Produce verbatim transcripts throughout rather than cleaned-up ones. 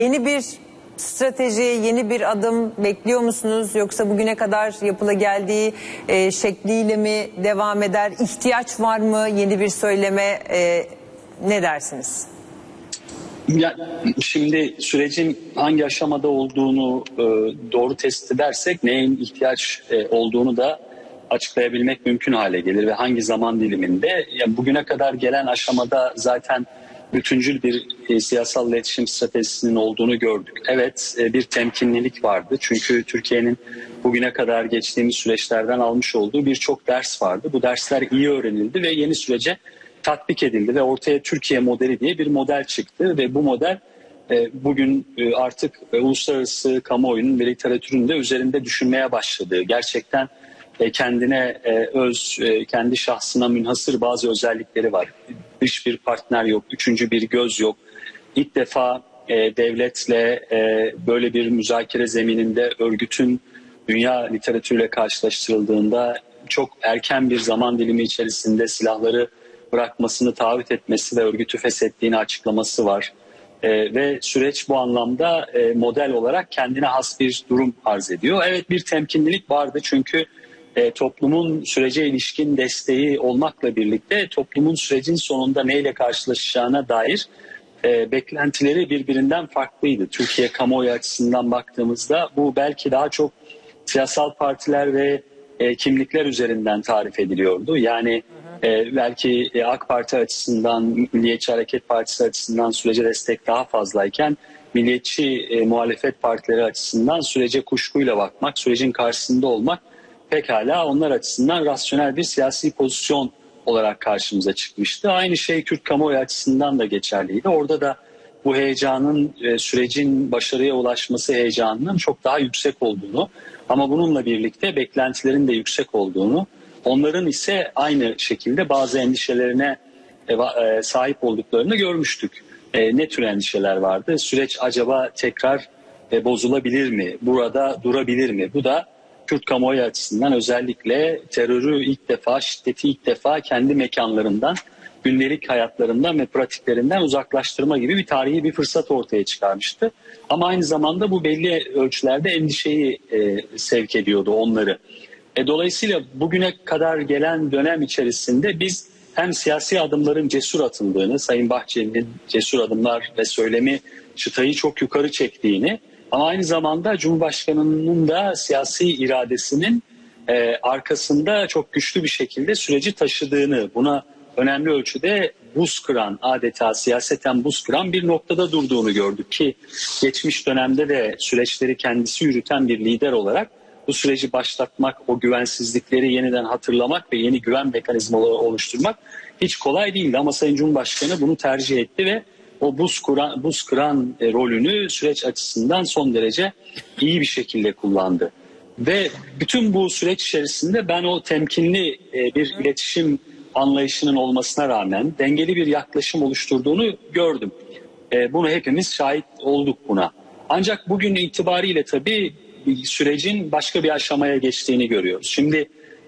Yeni bir strateji, yeni bir adım bekliyor musunuz? Yoksa bugüne kadar yapıla geldiği e, şekliyle mi devam eder? İhtiyaç var mı yeni bir söyleme? E, ne dersiniz? Ya, şimdi sürecin hangi aşamada olduğunu e, doğru tespit edersek neyin ihtiyaç e, olduğunu da açıklayabilmek mümkün hale gelir ve hangi zaman diliminde. Ya, bugüne kadar gelen aşamada zaten bütüncül bir e, siyasal iletişim stratejisinin olduğunu gördük. Evet, e, bir temkinlilik vardı çünkü Türkiye'nin bugüne kadar geçtiğimiz süreçlerden almış olduğu birçok ders vardı. Bu dersler iyi öğrenildi ve yeni sürece tatbik edildi ve ortaya Türkiye modeli diye bir model çıktı ve bu model e, bugün e, artık e, uluslararası kamuoyunun ve literatürün de üzerinde düşünmeye başladığı, gerçekten e, kendine e, öz, e, kendi şahsına münhasır bazı özellikleri var. Dış bir partner yok, üçüncü bir göz yok. İlk defa e, devletle e, böyle bir müzakere zemininde örgütün dünya literatürüyle karşılaştırıldığında çok erken bir zaman dilimi içerisinde silahları bırakmasını taahhüt etmesi ve örgütü feshettiğini açıklaması var. Ee, ve süreç bu anlamda e, model olarak kendine has bir durum arz ediyor. Evet, bir temkinlilik vardı çünkü e, toplumun sürece ilişkin desteği olmakla birlikte toplumun sürecin sonunda neyle karşılaşacağına dair e, beklentileri birbirinden farklıydı. Türkiye kamuoyu açısından baktığımızda bu belki daha çok siyasal partiler ve e, kimlikler üzerinden tarif ediliyordu. Yani e, belki e, AK Parti açısından, Milliyetçi Hareket Partisi açısından sürece destek daha fazlayken milliyetçi e, muhalefet partileri açısından sürece kuşkuyla bakmak, sürecin karşısında olmak pekala onlar açısından rasyonel bir siyasi pozisyon olarak karşımıza çıkmıştı. Aynı şey Kürt kamuoyu açısından da geçerliydi. Orada da bu heyecanın, e, sürecin başarıya ulaşması heyecanının çok daha yüksek olduğunu ama bununla birlikte beklentilerin de yüksek olduğunu, onların ise aynı şekilde bazı endişelerine e, e, sahip olduklarını görmüştük. E, ne tür endişeler vardı? Süreç acaba tekrar e, bozulabilir mi? Burada durabilir mi? Bu da Kürt kamuoyu açısından özellikle terörü ilk defa, şiddeti ilk defa kendi mekanlarından, gündelik hayatlarından ve pratiklerinden uzaklaştırma gibi bir tarihi bir fırsat ortaya çıkarmıştı. Ama aynı zamanda bu belli ölçülerde endişeyi e, sevk ediyordu onları. E, dolayısıyla bugüne kadar gelen dönem içerisinde biz hem siyasi adımların cesur atıldığını, Sayın Bahçeli'nin cesur adımlar ve söylemi çıtayı çok yukarı çektiğini, ama aynı zamanda Cumhurbaşkanı'nın da siyasi iradesinin e, arkasında çok güçlü bir şekilde süreci taşıdığını, buna önemli ölçüde buz kıran, adeta siyaseten buz kıran bir noktada durduğunu gördük ki geçmiş dönemde de süreçleri kendisi yürüten bir lider olarak bu süreci başlatmak, o güvensizlikleri yeniden hatırlamak ve yeni güven mekanizmaları oluşturmak hiç kolay değildi. Ama Sayın Cumhurbaşkanı bunu tercih etti ve o buz kıran, buz kıran e, rolünü süreç açısından son derece iyi bir şekilde kullandı. Ve bütün bu süreç içerisinde ben o temkinli e, bir iletişim anlayışının olmasına rağmen dengeli bir yaklaşım oluşturduğunu gördüm. E, bunu hepimiz şahit olduk buna. Ancak bugün itibariyle tabii sürecin başka bir aşamaya geçtiğini görüyoruz. Şimdi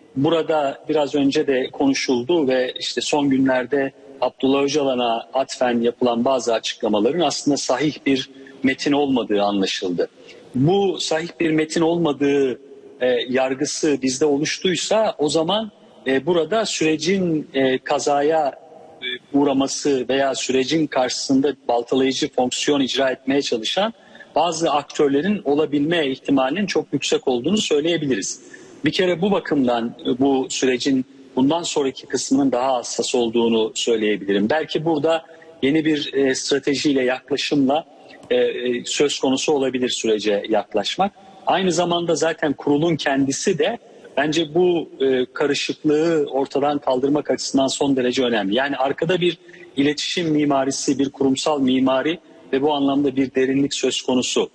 burada biraz önce de konuşuldu ve işte son günlerde Abdullah Öcalan'a atfen yapılan bazı açıklamaların aslında sahih bir metin olmadığı anlaşıldı. Bu sahih bir metin olmadığı e, yargısı bizde oluştuysa o zaman e, burada sürecin e, kazaya e, uğraması veya sürecin karşısında baltalayıcı fonksiyon icra etmeye çalışan bazı aktörlerin olabilme ihtimalinin çok yüksek olduğunu söyleyebiliriz. Bir kere bu bakımdan bu sürecin bundan sonraki kısmının daha hassas olduğunu söyleyebilirim. Belki burada yeni bir e, stratejiyle, yaklaşımla e, e, söz konusu olabilir sürece yaklaşmak. Aynı zamanda zaten kurulun kendisi de bence bu e, karışıklığı ortadan kaldırmak açısından son derece önemli. Yani arkada bir iletişim mimarisi, bir kurumsal mimari ve bu anlamda bir derinlik söz konusu.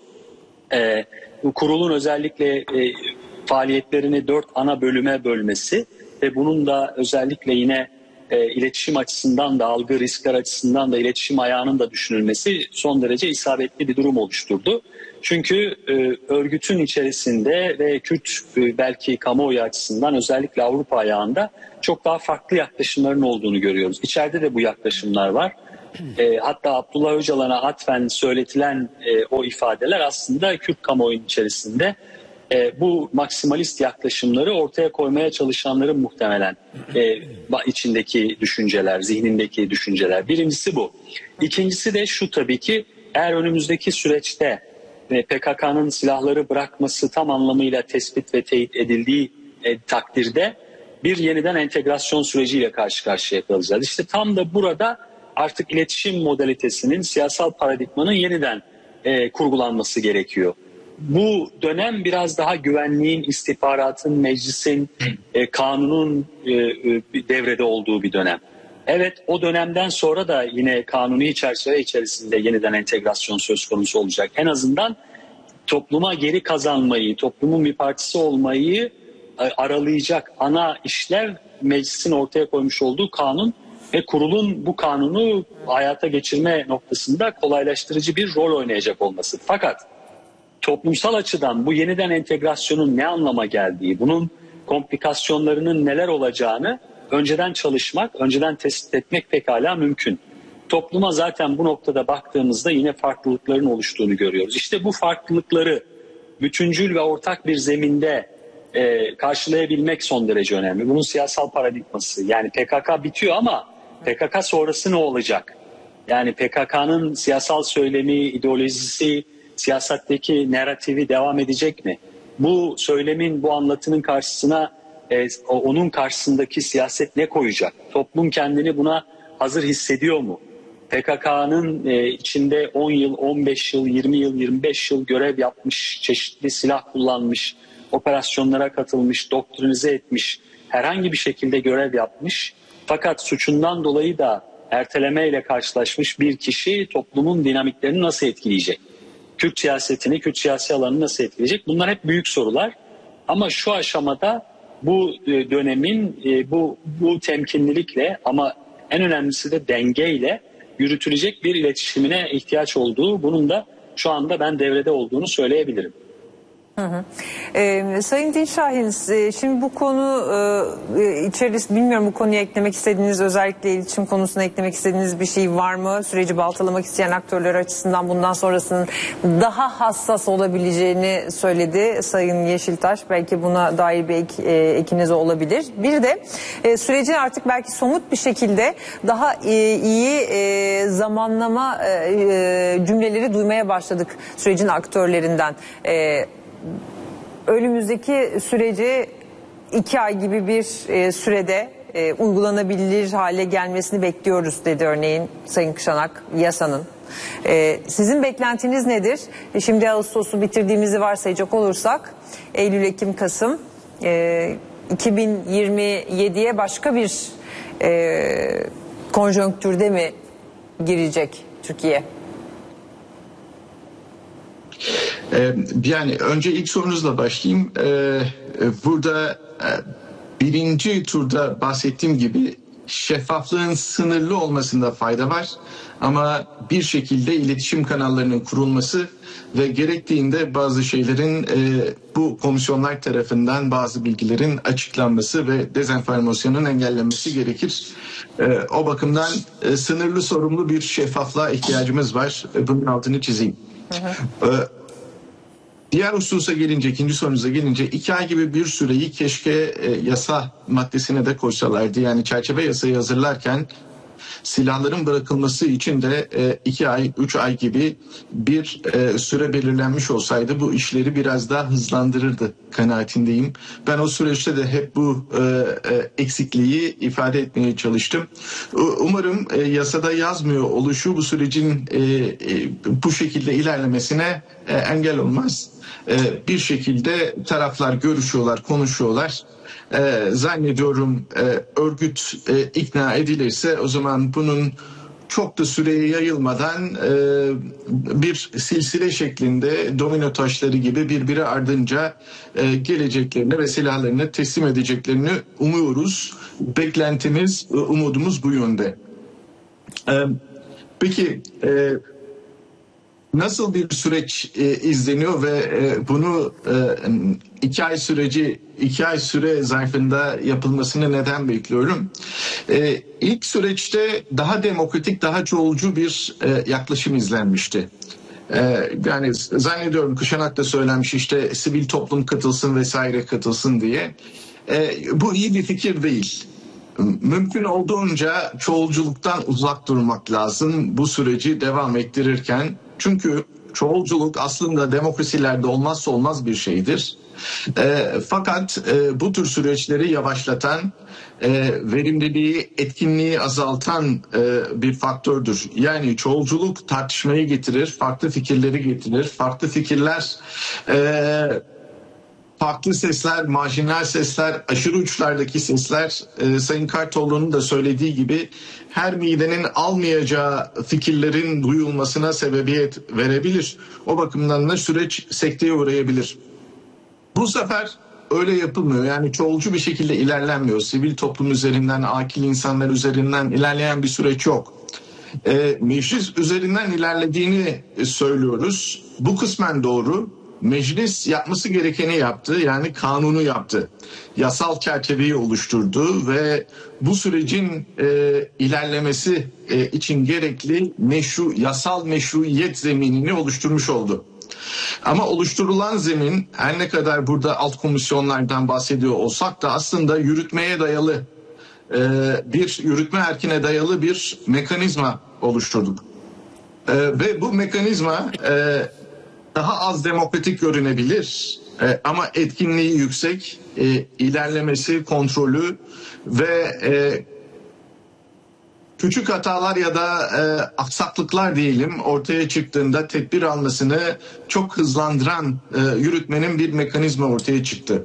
E, kurulun özellikle e, faaliyetlerini dört ana bölüme bölmesi ve bunun da özellikle yine e, iletişim açısından da, algı riskler açısından da iletişim ayağının da düşünülmesi son derece isabetli bir durum oluşturdu. Çünkü e, örgütün içerisinde ve Kürt e, belki kamuoyu açısından özellikle Avrupa ayağında çok daha farklı yaklaşımların olduğunu görüyoruz. İçeride de bu yaklaşımlar var. e, hatta Abdullah Öcalan'a atfen söyletilen e, o ifadeler aslında Kürt kamuoyunun içerisinde e, bu maksimalist yaklaşımları ortaya koymaya çalışanların muhtemelen e, içindeki düşünceler, zihnindeki düşünceler. Birincisi bu. İkincisi de şu, tabii ki eğer önümüzdeki süreçte e, P K K'nın silahları bırakması tam anlamıyla tespit ve teyit edildiği e, takdirde bir yeniden entegrasyon süreciyle karşı karşıya kalacağız. İşte tam da burada artık iletişim modalitesinin, siyasal paradigmanın yeniden e, kurgulanması gerekiyor. Bu dönem biraz daha güvenliğin, istihbaratın, meclisin, e, kanunun e, e, devrede olduğu bir dönem. Evet, o dönemden sonra da yine kanuni çerçeve içerisinde yeniden entegrasyon söz konusu olacak. En azından topluma geri kazanmayı, toplumun bir partisi olmayı aralayacak ana işler meclisin ortaya koymuş olduğu kanun ve kurulun bu kanunu hayata geçirme noktasında kolaylaştırıcı bir rol oynayacak olması. Fakat toplumsal açıdan bu yeniden entegrasyonun ne anlama geldiği, bunun komplikasyonlarının neler olacağını önceden çalışmak, önceden tespit etmek pekala mümkün. Topluma zaten bu noktada baktığımızda yine farklılıkların oluştuğunu görüyoruz. İşte bu farklılıkları bütüncül ve ortak bir zeminde e, karşılayabilmek son derece önemli. Bunun siyasal paradigması, yani P K K bitiyor ama P K K sonrası ne olacak? Yani P K K'nın siyasal söylemi, ideolojisi, siyasetteki narratifi devam edecek mi? Bu söylemin, bu anlatının karşısına e, onun karşısındaki siyaset ne koyacak? Toplum kendini buna hazır hissediyor mu? P K K'nın e, içinde on yıl, on beş yıl, yirmi yıl, yirmi beş yıl görev yapmış, çeşitli silah kullanmış, operasyonlara katılmış, doktrinize etmiş, herhangi bir şekilde görev yapmış. Fakat suçundan dolayı da ertelemeyle karşılaşmış bir kişi toplumun dinamiklerini nasıl etkileyecek? Kürt siyasetini, Kürt siyasi alanını nasıl etkileyecek? Bunlar hep büyük sorular. Ama şu aşamada bu dönemin bu, bu temkinlilikle, ama en önemlisi de dengeyle yürütülecek bir iletişimine ihtiyaç olduğu, bunun da şu anda ben devrede olduğunu söyleyebilirim. Hı hı. Ee, Sayın Dinçahin, şimdi bu konu e, içerisinde, bilmiyorum, bu konuya eklemek istediğiniz, özellikle iletişim konusuna eklemek istediğiniz bir şey var mı? Süreci baltalamak isteyen aktörler açısından bundan sonrasının daha hassas olabileceğini söyledi Sayın Yeşiltaş. Belki buna dair bir ek, e, ekiniz olabilir. Bir de e, sürecin artık belki somut bir şekilde daha e, iyi e, zamanlama e, cümleleri duymaya başladık sürecin aktörlerinden. E, Önümüzdeki süreci iki ay gibi bir e, sürede e, uygulanabilir hale gelmesini bekliyoruz dedi örneğin Sayın Kışanak yasanın. E, sizin beklentiniz nedir? E, şimdi Ağustos'u bitirdiğimizi varsayacak olursak Eylül, Ekim, Kasım e, iki bin yirmi yediye başka bir e, konjonktürde mi girecek Türkiye? Yani önce ilk sorunuzla başlayayım. Burada birinci turda bahsettiğim gibi şeffaflığın sınırlı olmasında fayda var. Ama bir şekilde iletişim kanallarının kurulması ve gerektiğinde bazı şeylerin bu komisyonlar tarafından bazı bilgilerin açıklanması ve dezenformasyonun engellenmesi gerekir. O bakımdan sınırlı sorumlu bir şeffaflığa ihtiyacımız var. Bunun altını çizeyim. Hı hı. Diğer hususa gelince, ikinci sorunuza gelince, iki ay gibi bir süreyi keşke e, yasa maddesine de koysalardı. Yani çerçeve yasayı hazırlarken silahların bırakılması için de e, iki ay, üç ay gibi bir e, süre belirlenmiş olsaydı bu işleri biraz daha hızlandırırdı kanaatindeyim. Ben o süreçte de hep bu e, e, eksikliği ifade etmeye çalıştım. Umarım e, yasada yazmıyor oluşu bu sürecin e, e, bu şekilde ilerlemesine e, engel olmaz. E, bir şekilde taraflar görüşüyorlar, konuşuyorlar. Ee, zannediyorum e, örgüt e, ikna edilirse o zaman bunun çok da süreye yayılmadan e, bir silsile şeklinde domino taşları gibi birbiri ardınca e, geleceklerini ve silahlarını teslim edeceklerini umuyoruz. Beklentimiz, umudumuz bu yönde. E, peki e, nasıl bir süreç e, izleniyor ve e, bunu e, iki ay süreci iki ay süre zarfında yapılmasını neden bekliyorum? E, ilk süreçte daha demokratik, daha çoğulcu bir e, yaklaşım izlenmişti. Ee, yani zannediyorum Kuşanak da söylenmiş, işte sivil toplum katılsın vesaire katılsın diye. Ee, bu iyi bir fikir değil. Mümkün olduğunca çoğulculuktan uzak durmak lazım bu süreci devam ettirirken. Çünkü çoğulculuk aslında demokrasilerde olmazsa olmaz bir şeydir. E, fakat e, bu tür süreçleri yavaşlatan, e, verimliliği, etkinliği azaltan e, bir faktördür. Yani çoğulculuk tartışmayı getirir, farklı fikirleri getirir. Farklı fikirler, e, farklı sesler, marjinal sesler, aşırı uçlardaki sesler, e, Sayın Kartoğlu'nun da söylediği gibi her midenin almayacağı fikirlerin duyulmasına sebebiyet verebilir. O bakımdan da süreç sekteye uğrayabilir. Bu sefer öyle yapılmıyor. Yani çoğulcu bir şekilde ilerlenmiyor. Sivil toplum üzerinden, akil insanlar üzerinden ilerleyen bir süreç yok. E, meclis üzerinden ilerlediğini söylüyoruz. Bu kısmen doğru. Meclis yapması gerekeni yaptı. Yani kanunu yaptı. Yasal çerçeveyi oluşturdu ve bu sürecin e, ilerlemesi e, için gerekli meşru, yasal meşruiyet zeminini oluşturmuş oldu. Ama oluşturulan zemin, her ne kadar burada alt komisyonlardan bahsediyor olsak da, aslında yürütmeye dayalı e, bir yürütme erkine dayalı bir mekanizma oluşturduk. E, ve bu mekanizma e, daha az demokratik görünebilir e, ama etkinliği yüksek, e, ilerlemesi, kontrolü ve e, küçük hatalar ya da e, aksaklıklar diyelim ortaya çıktığında tedbir almasını çok hızlandıran e, yürütmenin bir mekanizma ortaya çıktı.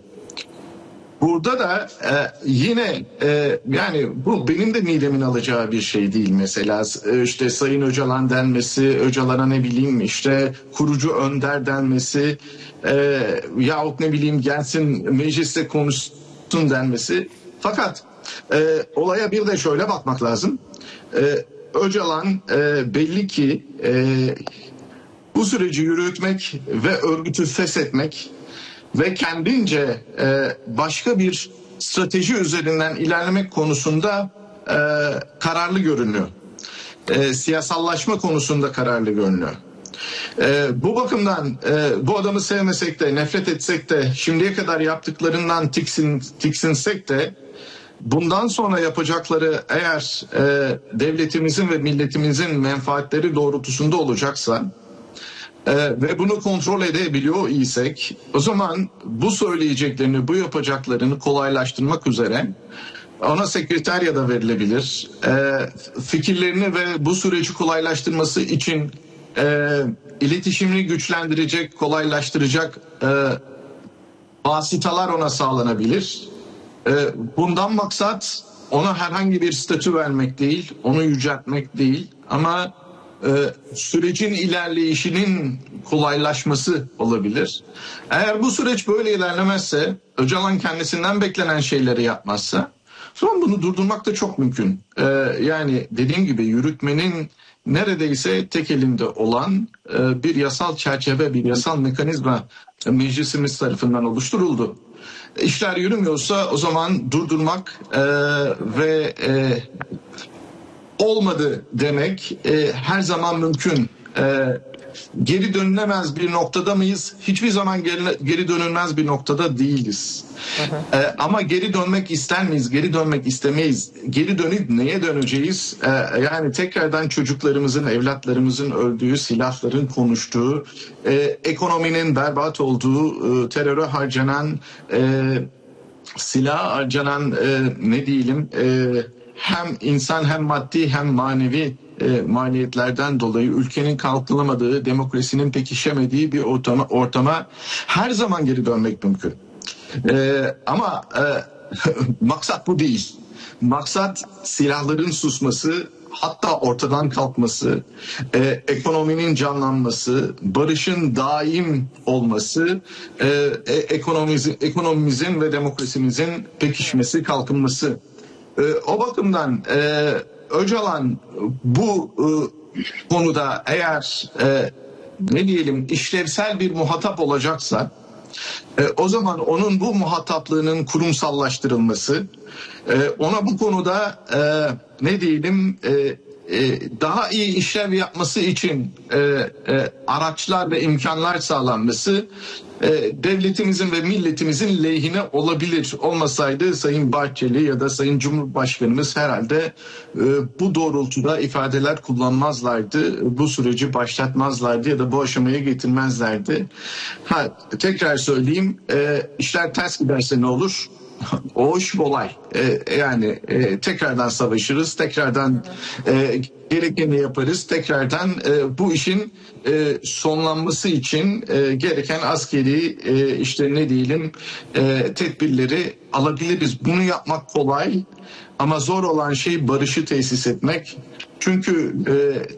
Burada da e, yine e, yani bu benim de midemin alacağı bir şey değil mesela. E, işte Sayın Öcalan denmesi, Öcalan'a ne bileyim işte kurucu önder denmesi e, yahut ne bileyim gelsin mecliste konuşsun denmesi. Fakat e, olaya bir de şöyle bakmak lazım. Ee, Öcalan e, belli ki e, bu süreci yürütmek ve örgütü feshetmek ve kendince e, başka bir strateji üzerinden ilerlemek konusunda e, kararlı görünüyor. E, siyasallaşma konusunda kararlı görünüyor. E, bu bakımdan e, bu adamı sevmesek de, nefret etsek de, şimdiye kadar yaptıklarından tiksin, tiksinsek de, bundan sonra yapacakları eğer e, devletimizin ve milletimizin menfaatleri doğrultusunda olacaksa e, ve bunu kontrol edebiliyor isek, o zaman bu söyleyeceklerini, bu yapacaklarını kolaylaştırmak üzere ona sekreterya da verilebilir. E, fikirlerini ve bu süreci kolaylaştırması için e, iletişimini güçlendirecek, kolaylaştıracak e, vasıtalar ona sağlanabilir. Bundan maksat ona herhangi bir statü vermek değil, onu yüceltmek değil, ama e, sürecin ilerleyişinin kolaylaşması olabilir. Eğer bu süreç böyle ilerlemezse, Öcalan kendisinden beklenen şeyleri yapmazsa, sonra bunu durdurmak da çok mümkün. E, yani dediğim gibi yürütmenin neredeyse tek elinde olan e, bir yasal çerçeve, bir yasal mekanizma meclisimiz tarafından oluşturuldu. İşler yürümüyorsa o zaman durdurmak e, ve e, olmadı demek e, her zaman mümkün. E, geri dönülemez bir noktada mıyız? Hiçbir zaman geri, geri dönülmez bir noktada değiliz. Hı hı. E, ama geri dönmek ister miyiz? Geri dönmek istemeyiz. Geri dönüp neye döneceğiz? E, yani tekrardan çocuklarımızın, evlatlarımızın öldüğü, silahların konuştuğu, e, ekonominin berbat olduğu, e, teröre harcanan, e, silah harcanan e, ne diyelim, e, hem insan hem maddi hem manevi e, maliyetlerden dolayı ülkenin kalkınamadığı, demokrasinin pekişemediği bir ortama, ortama her zaman geri dönmek mümkün. E, ama e, maksat bu değil. Maksat silahların susması, hatta ortadan kalkması, e, ekonominin canlanması, barışın daim olması, e, e, ekonomimizin, ekonomimizin ve demokrasimizin pekişmesi, kalkınması. E, o bakımdan e, Öcalan bu e, konuda eğer e, ne diyelim işlevsel bir muhatap olacaksa e, o zaman onun bu muhataplığının kurumsallaştırılması, e, ona bu konuda e, ne diyelim e, e, daha iyi işlev yapması için e, e, araçlar ve imkanlar sağlanması e, devletimizin ve milletimizin lehine olabilir. Olmasaydı Sayın Bahçeli ya da Sayın Cumhurbaşkanımız herhalde e, bu doğrultuda ifadeler kullanmazlardı. Bu süreci başlatmazlardı ya da bu aşamaya getirmezlerdi. Ha, tekrar söyleyeyim, e, işler ters giderse ne olur? O iş kolay. Ee, yani e, tekrardan savaşırız, tekrardan e, gerekeni yaparız, tekrardan e, bu işin e, sonlanması için e, gereken askeri e, işte ne diyelim e, tedbirleri alabiliriz. Bunu yapmak kolay ama zor olan şey barışı tesis etmek. Çünkü e,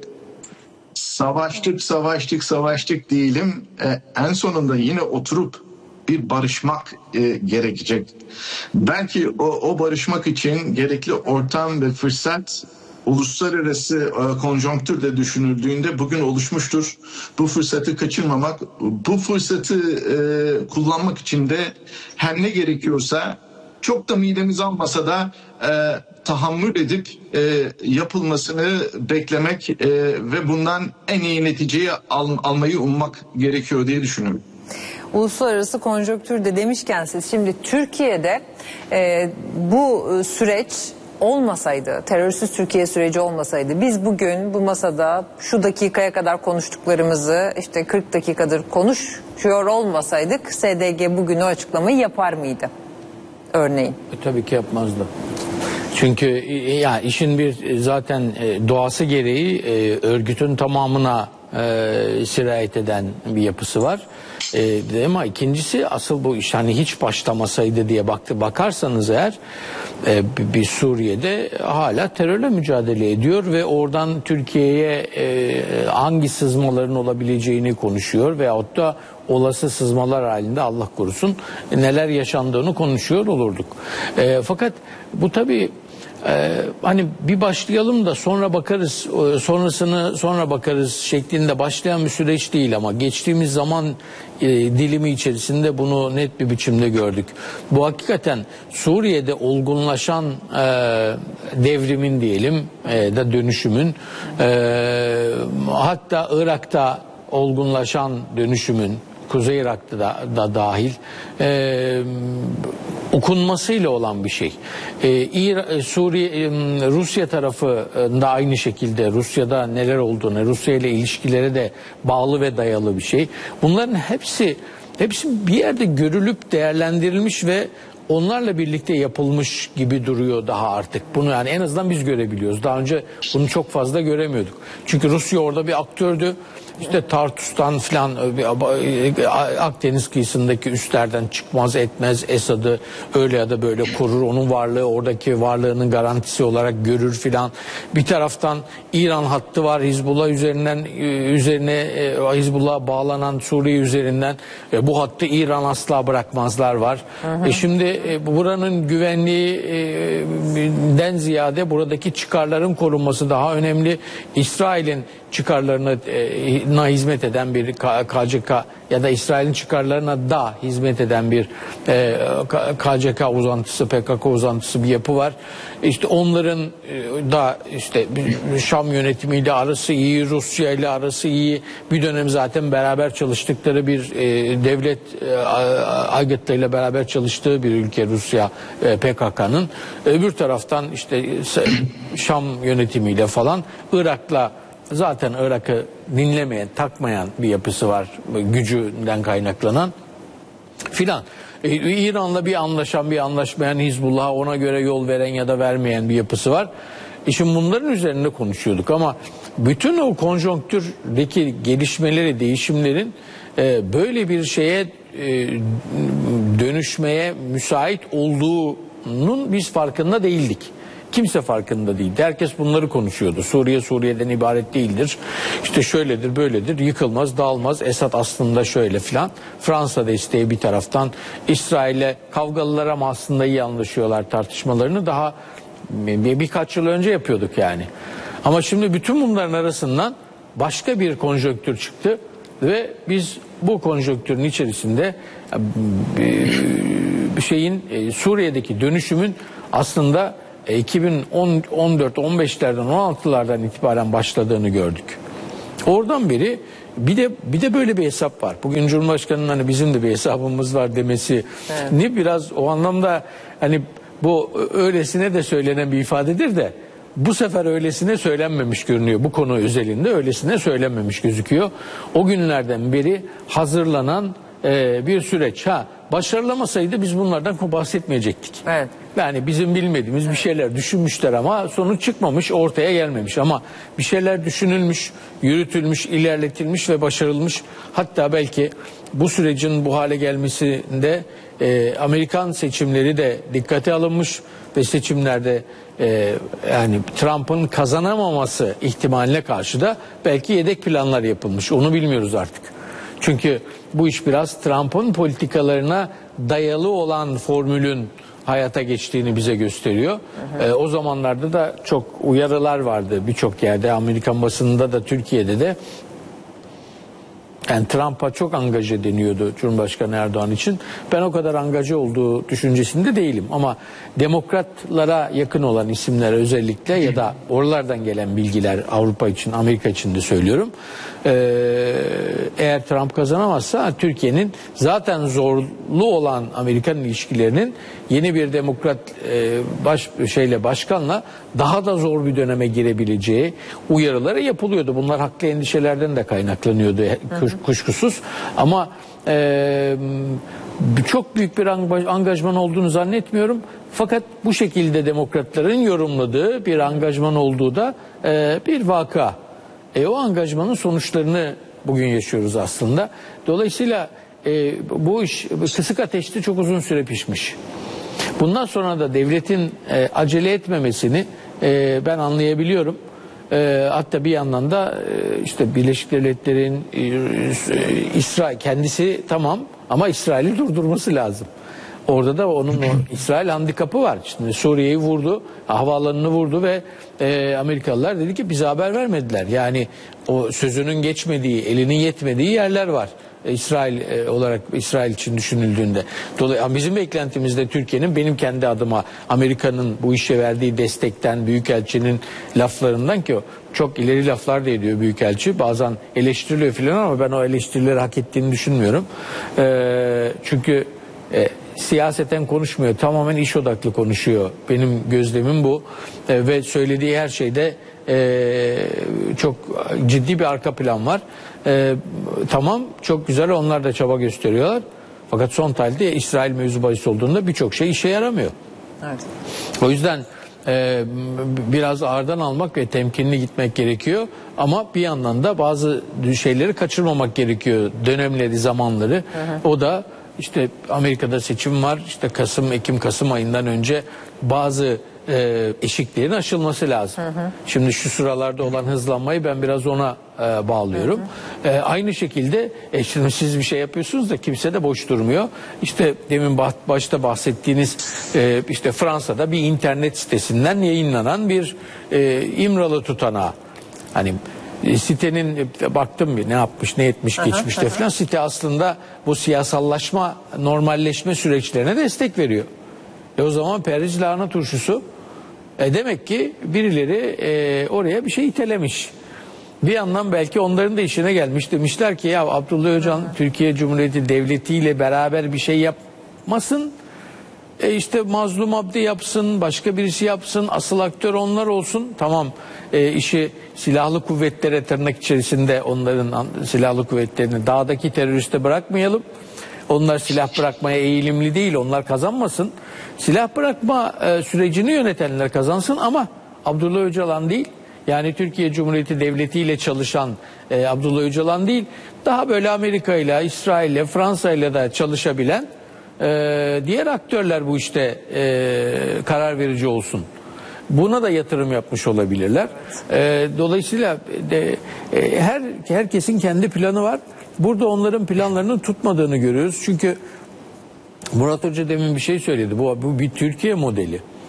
savaştık, savaştık, savaştık diyelim. E, en sonunda yine oturup bir barışmak e, gerekecek. Belki o, o barışmak için gerekli ortam ve fırsat uluslararası e, konjonktürde düşünüldüğünde bugün oluşmuştur. Bu fırsatı kaçırmamak, bu fırsatı e, kullanmak için de her ne gerekiyorsa çok da midemiz almasa da e, tahammül edip e, yapılmasını beklemek e, ve bundan en iyi neticeyi al, almayı ummak gerekiyor diye düşünüyorum. Uluslararası konjonktürde demişken siz şimdi Türkiye'de e, bu süreç olmasaydı, terörsüz Türkiye süreci olmasaydı biz bugün bu masada şu dakikaya kadar konuştuklarımızı işte kırk dakikadır konuşuyor olmasaydık S D G bugün o açıklamayı yapar mıydı? Örneğin. E, tabii ki yapmazdı. Çünkü ya işin bir zaten doğası gereği örgütün tamamına e, sirayet eden bir yapısı var. E, ama ikincisi asıl bu iş hani hiç başlamasaydı diye baktı bakarsanız eğer e, bir Suriye'de hala terörle mücadele ediyor ve oradan Türkiye'ye e, hangi sızmaların olabileceğini konuşuyor veyahut da olası sızmalar halinde Allah korusun neler yaşandığını konuşuyor olurduk. E, fakat bu tabii Ee, hani bir başlayalım da sonra bakarız, sonrasını sonra bakarız şeklinde başlayan bir süreç değil ama geçtiğimiz zaman e, dilimi içerisinde bunu net bir biçimde gördük. Bu hakikaten Suriye'de olgunlaşan e, devrimin diyelim e, da dönüşümün e, hatta Irak'ta olgunlaşan dönüşümün Kuzey Irak'ta da, da dahil e, okunmasıyla olan bir şey. E, İra, Suriye, e, Rusya tarafı da aynı şekilde Rusya'da neler olduğunu, Rusya ile ilişkilere de bağlı ve dayalı bir şey. Bunların hepsi hepsi bir yerde görülüp değerlendirilmiş ve onlarla birlikte yapılmış gibi duruyor daha artık. Bunu yani en azından biz görebiliyoruz. Daha önce bunu çok fazla göremiyorduk. Çünkü Rusya orada bir aktördü. İşte Tartus'tan filan Akdeniz kıyısındaki üslerden çıkmaz etmez Esad'ı öyle ya da böyle korur. Onun varlığı oradaki varlığının garantisi olarak görür filan. Bir taraftan İran hattı var Hizbullah üzerinden üzerine Hizbullah'a bağlanan Suriye üzerinden bu hattı İran asla bırakmazlar var. Hı hı. E şimdi buranın güvenliğinden ziyade buradaki çıkarların korunması daha önemli. İsrail'in çıkarlarına e, hizmet eden bir K C K ya da İsrail'in çıkarlarına da hizmet eden bir e, K C K uzantısı, P K K uzantısı bir yapı var. İşte onların e, da işte Şam yönetimiyle arası iyi, Rusya ile arası iyi. Bir dönem zaten beraber çalıştıkları bir e, devlet e, aygıtlarıyla beraber çalıştığı bir ülke Rusya e, P K K'nın. Öbür taraftan işte Şam yönetimiyle falan Irak'la zaten Irak'ı dinlemeyen, takmayan bir yapısı var gücünden kaynaklanan filan. Ee, İran'la bir anlaşan, bir anlaşmayan Hizbullah'a ona göre yol veren ya da vermeyen bir yapısı var. E şimdi bunların üzerinde konuşuyorduk ama bütün o konjonktürdeki gelişmeleri, değişimlerin e, böyle bir şeye e, dönüşmeye müsait olduğunun biz farkında değildik. Kimse farkında değildi. Herkes bunları konuşuyordu. Suriye Suriye'den ibaret değildir. İşte şöyledir, böyledir. Yıkılmaz, dağılmaz. Esad aslında şöyle filan. Fransa desteği bir taraftan. İsrail'e kavgalılar ama aslında iyi anlaşıyorlar tartışmalarını daha bir, birkaç yıl önce yapıyorduk yani. Ama şimdi bütün bunların arasından başka bir konjonktür çıktı. Ve biz bu konjonktürün içerisinde bir şeyin Suriye'deki dönüşümün aslında iki bin on dört on beşlerden on altılardan itibaren başladığını gördük. Oradan beri bir de bir de böyle bir hesap var. Bugün Cumhurbaşkanı'nın hani bizim de bir hesabımız var demesi evet. ne biraz o anlamda hani bu öylesine de söylenen bir ifadedir de bu sefer öylesine söylenmemiş görünüyor. Bu konu özelinde öylesine söylenmemiş gözüküyor. O günlerden beri hazırlanan e, bir süreç. Ha başarılamasaydı biz bunlardan bahsetmeyecektik. Evet. Yani bizim bilmediğimiz bir şeyler düşünmüşler ama sonuç çıkmamış, ortaya gelmemiş. Ama bir şeyler düşünülmüş, yürütülmüş, ilerletilmiş ve başarılmış. Hatta belki bu sürecin bu hale gelmesinde e, Amerikan seçimleri de dikkate alınmış ve seçimlerde e, yani Trump'ın kazanamaması ihtimaline karşı da belki yedek planlar yapılmış. Onu bilmiyoruz artık. Çünkü bu iş biraz Trump'ın politikalarına dayalı olan formülün hayata geçtiğini bize gösteriyor. Hı hı. E, o zamanlarda da çok uyarılar vardı birçok yerde, Amerikan basınında da Türkiye'de de. Yani Trump'a çok angaje deniyordu Cumhurbaşkanı Erdoğan için. Ben o kadar angaje olduğu düşüncesinde değilim. Ama demokratlara yakın olan isimler özellikle ya da oralardan gelen bilgiler Avrupa için, Amerika için de söylüyorum. Ee, eğer Trump kazanamazsa Türkiye'nin zaten zorlu olan Amerikan ilişkilerinin yeni bir demokrat e, baş şeyle başkanla daha da zor bir döneme girebileceği uyarıları yapılıyordu. Bunlar haklı endişelerden de kaynaklanıyordu. Hı hı. Kuşkusuz ama e, çok büyük bir angajman olduğunu zannetmiyorum. Fakat bu şekilde demokratların yorumladığı bir angajman olduğu da e, bir vaka. E, o angajmanın sonuçlarını bugün yaşıyoruz aslında. Dolayısıyla e, bu iş kısık ateşte çok uzun süre pişmiş. Bundan sonra da devletin e, acele etmemesini e, ben anlayabiliyorum. E, hatta bir yandan da e, işte Birleşik Devletler'in e, e, İsrail kendisi tamam ama İsrail'i durdurması lazım. Orada da onun o İsrail handikapı var. Şimdi Suriye'yi vurdu, havaalanını vurdu ve e, Amerikalılar dedi ki bize haber vermediler. Yani o sözünün geçmediği, elinin yetmediği yerler var. İsrail e, olarak İsrail için düşünüldüğünde. Dolayısıyla bizim beklentimizde Türkiye'nin benim kendi adıma Amerika'nın bu işe verdiği destekten, Büyükelçinin laflarından ki o çok ileri laflar da ediyor Büyükelçi. Bazen eleştiriliyor filan ama ben o eleştirileri hak ettiğini düşünmüyorum. E, çünkü e, siyaseten konuşmuyor. Tamamen iş odaklı konuşuyor. Benim gözlemim bu. E, ve söylediği her şeyde e, çok ciddi bir arka plan var. E, tamam çok güzel onlar da çaba gösteriyorlar. Fakat son tahlilde İsrail mevzu bahis olduğunda birçok şey işe yaramıyor. Evet. O yüzden e, biraz ağırdan almak ve temkinli gitmek gerekiyor. Ama bir yandan da bazı şeyleri kaçırmamak gerekiyor. Dönemleri, zamanları. Hı hı. O da İşte Amerika'da seçim var. İşte Kasım, Ekim, Kasım ayından önce bazı e, eşiklerin aşılması lazım. Hı hı. Şimdi şu sıralarda olan hızlanmayı ben biraz ona e, bağlıyorum. Hı hı. E, aynı şekilde e, şimdi siz bir şey yapıyorsunuz da kimse de boş durmuyor. İşte demin başta bahsettiğiniz e, işte Fransa'da bir internet sitesinden yayınlanan bir e, İmralı tutanağı. Hani sitenin baktım bir ne yapmış ne etmiş aha, geçmişte aha. falan site aslında bu siyasallaşma normalleşme süreçlerine destek veriyor. E o zaman Periz lahana turşusu e demek ki birileri e, oraya bir şey itelemiş. Bir yandan belki onların da işine gelmiş demişler ki ya Abdullah Öcalan aha. Türkiye Cumhuriyeti Devleti ile beraber bir şey yapmasın. E işte Mazlum Abdi yapsın, başka birisi yapsın, asıl aktör onlar olsun. Tamam e, işi silahlı kuvvetlere tırnak içerisinde onların silahlı kuvvetlerini dağdaki teröriste bırakmayalım. Onlar silah bırakmaya eğilimli değil, onlar kazanmasın. Silah bırakma e, sürecini yönetenler kazansın ama Abdullah Öcalan değil. Yani Türkiye Cumhuriyeti Devleti ile çalışan e, Abdullah Öcalan değil. Daha böyle Amerika ile, İsrail ile, Fransa ile de çalışabilen Ee, diğer aktörler bu işte e, karar verici olsun. Buna da yatırım yapmış olabilirler. Ee, dolayısıyla de, e, her herkesin kendi planı var. Burada onların planlarının tutmadığını görüyoruz. Çünkü Murat Hoca demin bir şey söyledi. Bu, bu bir Türkiye modeli.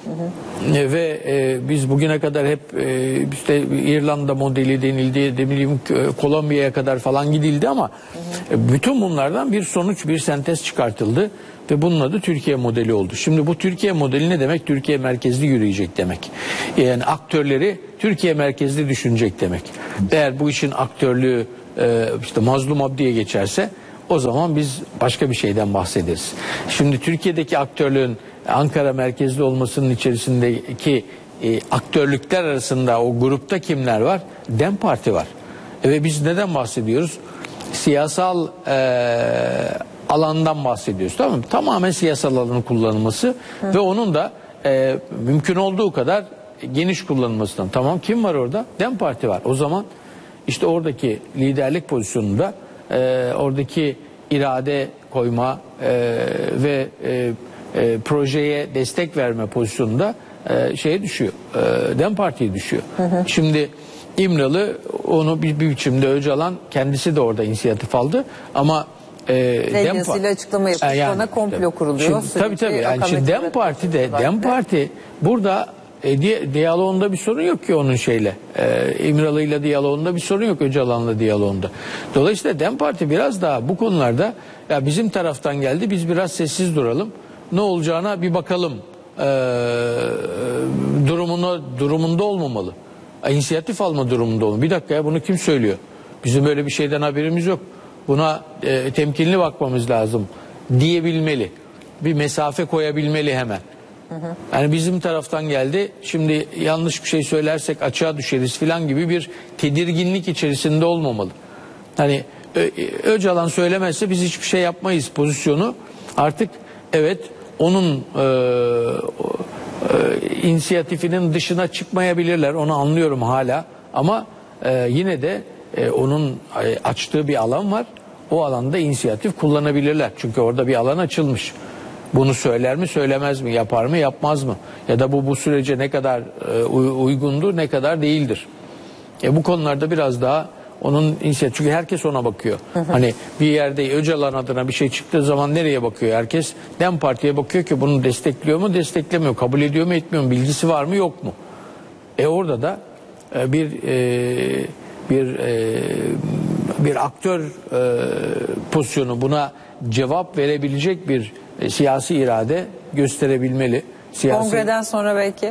E, ve e, biz bugüne kadar hep e, işte İrlanda modeli denildi, ne bileyim Kolombiya'ya kadar falan gidildi ama hı hı. E, bütün bunlardan bir sonuç, bir sentez çıkartıldı ve bunun adı Türkiye modeli oldu. Şimdi bu Türkiye modeli ne demek? Türkiye merkezli yürüyecek demek. Yani aktörleri Türkiye merkezli düşünecek demek. Eğer bu işin aktörlüğü e, işte mazlum abdiye geçerse o zaman biz başka bir şeyden bahsederiz. Şimdi Türkiye'deki aktörlüğün Ankara merkezli olmasının içerisindeki e, aktörlükler arasında o grupta kimler var? DEM Parti var. E, ve biz neden bahsediyoruz? Siyasal e, alandan bahsediyoruz. Tamam mı? Tamamen siyasal alanın kullanılması Hı. ve onun da e, mümkün olduğu kadar geniş kullanılmasından. Tamam, kim var orada? DEM Parti var. O zaman işte oradaki liderlik pozisyonunda e, oradaki irade koyma e, ve e, e, projeye destek verme pozisyonunda e, şeye düşüyor. E, DEM Parti'ye düşüyor. Hı hı. Şimdi İmralı onu bir, bir biçimde Öcalan kendisi de orada inisiyatif aldı ama e, DEM Parti açıklama yapıyor. Yani, sonra komplo kuruluyor. Şimdi, tabii tabii. Yani şimdi DEM Parti de DEM Parti burada E, di diyaloğunda bir sorun yok ki onun şeyle. E, İmralı'yla diyaloğunda bir sorun yok, Öcalan'la diyaloğunda. Dolayısıyla DEM Parti biraz daha bu konularda ya bizim taraftan geldi, biz biraz sessiz duralım. Ne olacağına bir bakalım. E, durumunu durumunda olmamalı. E, inisiyatif alma durumunda olmalı. Bir dakika ya, bunu kim söylüyor? Bizim böyle bir şeyden haberimiz yok. Buna e, temkinli bakmamız lazım diyebilmeli. Bir mesafe koyabilmeli hemen. Hı hı. Yani bizim taraftan geldi, şimdi yanlış bir şey söylersek açığa düşeriz filan gibi bir tedirginlik içerisinde olmamalı. Hani Ö Öcalan söylemezse biz hiçbir şey yapmayız pozisyonu artık, evet, onun e, e, inisiyatifinin dışına çıkmayabilirler, onu anlıyorum hala ama e, yine de e, onun e, açtığı bir alan var, o alanda inisiyatif kullanabilirler çünkü orada bir alan açılmış. Bunu söyler mi, söylemez mi, yapar mı, yapmaz mı? Ya da bu bu sürece ne kadar e, uygundur, ne kadar değildir? E, bu konularda biraz daha onun inisiyatif. Çünkü herkes ona bakıyor. Hı hı. Hani bir yerde Öcalan adına bir şey çıktığı zaman nereye bakıyor herkes? DEM Parti'ye bakıyor ki bunu destekliyor mu, desteklemiyor, kabul ediyor mu, etmiyor mu, bilgisi var mı, yok mu? E orada da e, bir e, bir e, bir aktör e, pozisyonu, buna cevap verebilecek bir E, siyasi irade gösterebilmeli. Siyasi... Kongreden sonra belki?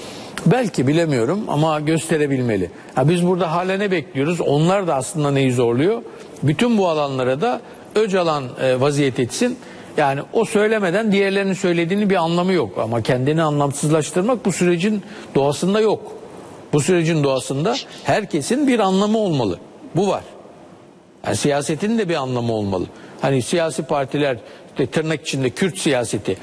Belki, bilemiyorum ama gösterebilmeli. Ha, biz burada hala ne bekliyoruz? Onlar da aslında neyi zorluyor? Bütün bu alanlara da Öcalan e, vaziyet etsin. Yani o söylemeden diğerlerinin söylediğinin bir anlamı yok. Ama kendini anlamsızlaştırmak bu sürecin doğasında yok. Bu sürecin doğasında herkesin bir anlamı olmalı. Bu var. Yani siyasetin de bir anlamı olmalı. Hani siyasi partiler, işte tırnak içinde Kürt siyaseti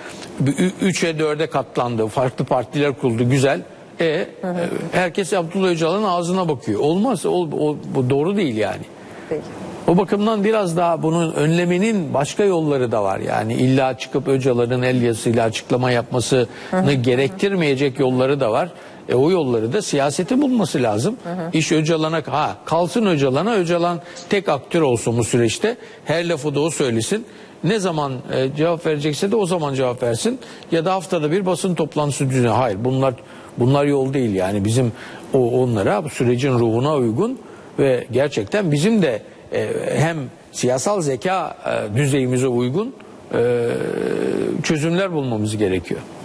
üçe dörde katlandı, farklı partiler kuruldu, güzel. E, hı hı. Herkes Abdullah Öcalan'ın ağzına bakıyor. Olmaz, o, o, bu doğru değil yani. Peki. O bakımdan biraz daha bunun önlemenin başka yolları da var. Yani illa çıkıp Öcalan'ın el yazısıyla açıklama yapmasını hı hı. gerektirmeyecek yolları da var. E, o yolları da siyaseti bulması lazım. Hı hı. İş Öcalan'a, ha kalsın Öcalan'a, Öcalan tek aktör olsun bu süreçte. Her lafı da o söylesin. Ne zaman e, cevap verecekse de o zaman cevap versin. Ya da haftada bir basın toplantısı düzenle. Hayır, bunlar bunlar yol değil yani. Bizim o onlara, bu sürecin ruhuna uygun ve gerçekten bizim de e, hem siyasal zeka e, düzeyimize uygun e, çözümler bulmamız gerekiyor.